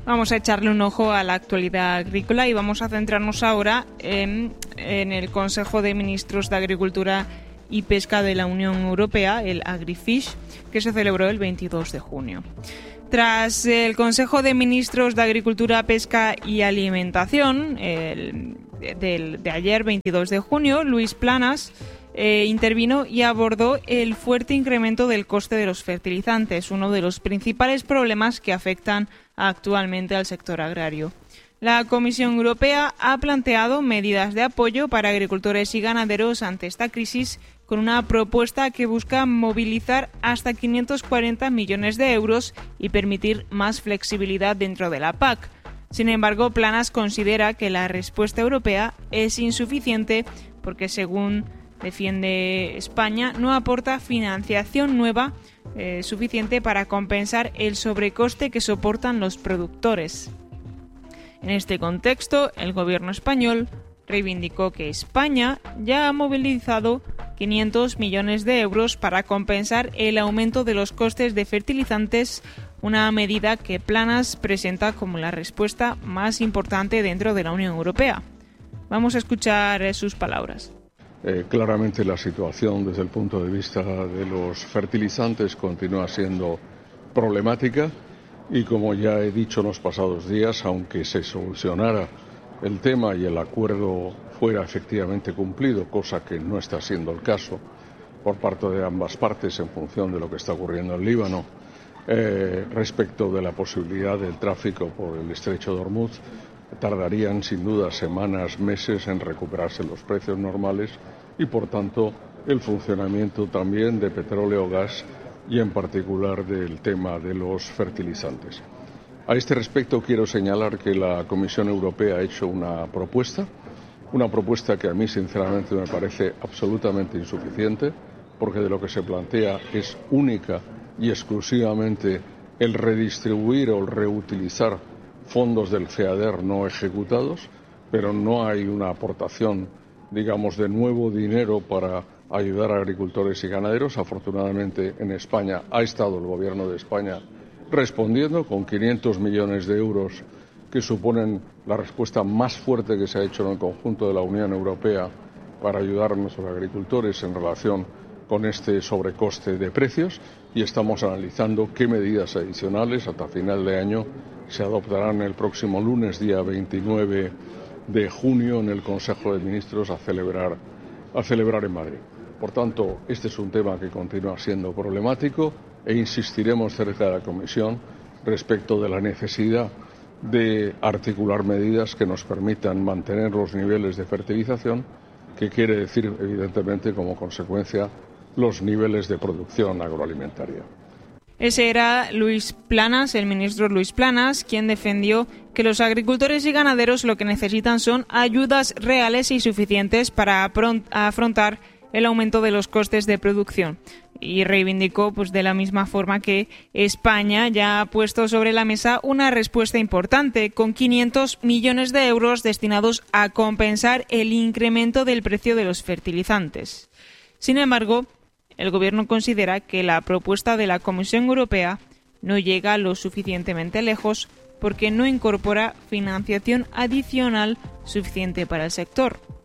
Vamos a echarle un ojo a la actualidad agrícola y vamos a centrarnos ahora en el Consejo de Ministros de Agricultura y Pesca de la Unión Europea, el Agrifish, que se celebró el 22 de junio. Tras el Consejo de Ministros de Agricultura, Pesca y Alimentación de ayer, 22 de junio, Luis Planas intervino y abordó el fuerte incremento del coste de los fertilizantes, uno de los principales problemas que afectan actualmente al sector agrario. La Comisión Europea ha planteado medidas de apoyo para agricultores y ganaderos ante esta crisis con una propuesta que busca movilizar hasta 540 millones de euros y permitir más flexibilidad dentro de la PAC. Sin embargo, Planas considera que la respuesta europea es insuficiente porque, según defiende España, no aporta financiación nueva suficiente para compensar el sobrecoste que soportan los productores. En este contexto, el gobierno español reivindicó que España ya ha movilizado 500 millones de euros para compensar el aumento de los costes de fertilizantes, una medida que Planas presenta como la respuesta más importante dentro de la Unión Europea. Vamos a escuchar sus palabras. Claramente la situación desde el punto de vista de los fertilizantes continúa siendo problemática y, como ya he dicho en los pasados días, aunque se solucionara el tema y el acuerdo fuera efectivamente cumplido, cosa que no está siendo el caso por parte de ambas partes en función de lo que está ocurriendo en Líbano, respecto de la posibilidad del tráfico por el estrecho de Hormuz, tardarían sin duda semanas, meses en recuperarse los precios normales y, por tanto, el funcionamiento también de petróleo, gas y en particular del tema de los fertilizantes. A este respecto quiero señalar que la Comisión Europea ha hecho una propuesta que a mí sinceramente me parece absolutamente insuficiente, porque de lo que se plantea es única y exclusivamente el redistribuir o el reutilizar fondos del FEADER no ejecutados, pero no hay una aportación, digamos, de nuevo dinero para ayudar a agricultores y ganaderos. Afortunadamente en España ha estado el Gobierno de España respondiendo con 500 millones de euros, que suponen la respuesta más fuerte que se ha hecho en el conjunto de la Unión Europea para ayudar a nuestros agricultores en relación con este sobrecoste de precios, y estamos analizando qué medidas adicionales hasta final de año se adoptarán el próximo lunes, día 29 de junio, en el Consejo de Ministros a celebrar en Madrid. Por tanto, este es un tema que continúa siendo problemático e insistiremos cerca de la Comisión respecto de la necesidad de articular medidas que nos permitan mantener los niveles de fertilización, que quiere decir, evidentemente, como consecuencia, los niveles de producción agroalimentaria. Ese era Luis Planas, el ministro Luis Planas, quien defendió que los agricultores y ganaderos lo que necesitan son ayudas reales y suficientes para afrontar el aumento de los costes de producción. Y reivindicó, de la misma forma, que España ya ha puesto sobre la mesa una respuesta importante, con 500 millones de euros destinados a compensar el incremento del precio de los fertilizantes. Sin embargo, el Gobierno considera que la propuesta de la Comisión Europea no llega lo suficientemente lejos porque no incorpora financiación adicional suficiente para el sector.